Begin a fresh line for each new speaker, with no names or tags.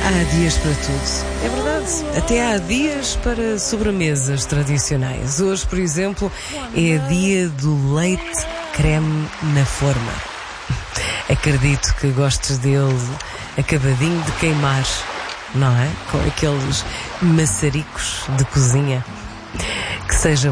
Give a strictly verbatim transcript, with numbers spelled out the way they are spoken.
Há dias para tudo. É verdade. Até há dias para sobremesas tradicionais. Hoje, por exemplo, é dia do leite creme na forma. Acredito que gostes dele acabadinho de queimar, não é? Com aqueles maçaricos de cozinha. Que seja